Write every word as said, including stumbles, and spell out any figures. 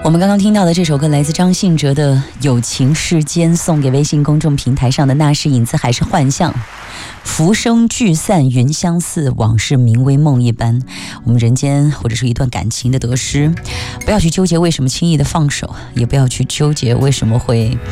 我们刚刚听到的这首歌来自张信哲的《有情世间》，送给微信公众平台上的那是影子还是幻象？浮生聚散云相似，往事明为梦一般。我们人间或者是一段感情的得失，不要去纠结为什么轻易的放手，也不要去纠结为什么会